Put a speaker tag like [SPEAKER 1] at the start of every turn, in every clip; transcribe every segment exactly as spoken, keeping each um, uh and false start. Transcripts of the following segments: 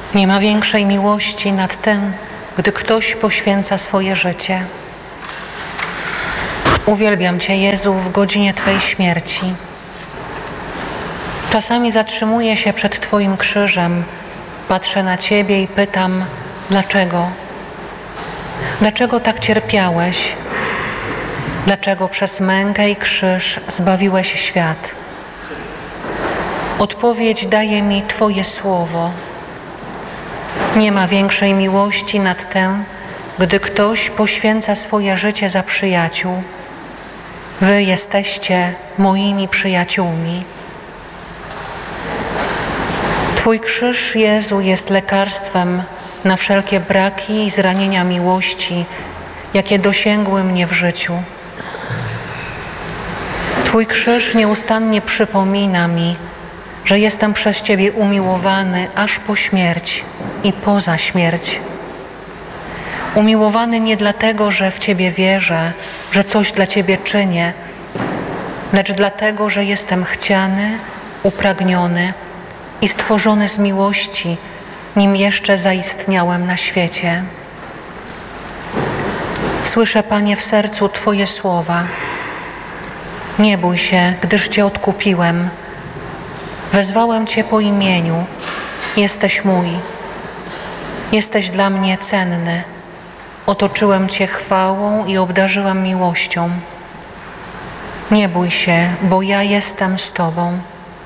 [SPEAKER 1] Nie ma większej miłości nad tym, gdy ktoś poświęca swoje życie. Uwielbiam Cię, Jezu, w godzinie Twej śmierci. Czasami zatrzymuję się przed Twoim krzyżem, patrzę na Ciebie i pytam, dlaczego? Dlaczego tak cierpiałeś? Dlaczego przez mękę i krzyż zbawiłeś świat? Odpowiedź daje mi Twoje słowo. Nie ma większej miłości nad tym, gdy ktoś poświęca swoje życie za przyjaciół. Wy jesteście moimi przyjaciółmi. Twój krzyż, Jezu, jest lekarstwem na wszelkie braki i zranienia miłości, jakie dosięgły mnie w życiu. Twój krzyż nieustannie przypomina mi, że jestem przez Ciebie umiłowany aż po śmierć i poza śmierć. Umiłowany nie dlatego, że w Ciebie wierzę, że coś dla Ciebie czynię, lecz dlatego, że jestem chciany, upragniony i stworzony z miłości, nim jeszcze zaistniałem na świecie. Słyszę, Panie, w sercu Twoje słowa. Nie bój się, gdyż Cię odkupiłem. Wezwałem Cię po imieniu. Jesteś mój. Jesteś dla mnie cenny. Otoczyłem Cię chwałą i obdarzyłem miłością. Nie bój się, bo ja jestem z Tobą.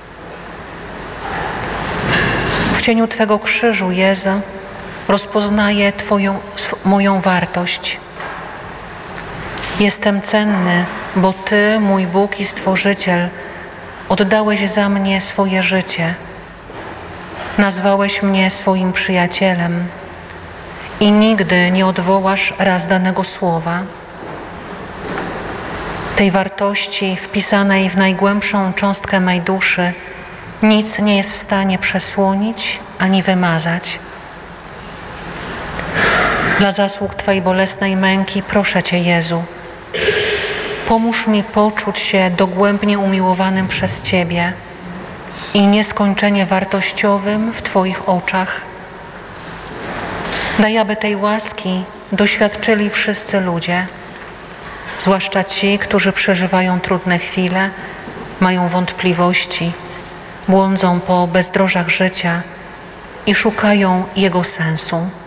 [SPEAKER 1] W cieniu Twego krzyżu, Jezu, rozpoznaję Twoją, moją wartość. Jestem cenny, bo Ty, mój Bóg i Stworzyciel, oddałeś za mnie swoje życie. Nazwałeś mnie swoim przyjacielem i nigdy nie odwołasz raz danego słowa. Tej wartości wpisanej w najgłębszą cząstkę mej duszy nic nie jest w stanie przesłonić ani wymazać. Dla zasług Twojej bolesnej męki proszę Cię, Jezu, pomóż mi poczuć się dogłębnie umiłowanym przez Ciebie i nieskończenie wartościowym w Twoich oczach. Daj, aby tej łaski doświadczyli wszyscy ludzie, zwłaszcza ci, którzy przeżywają trudne chwile, mają wątpliwości, błądzą po bezdrożach życia i szukają jego sensu.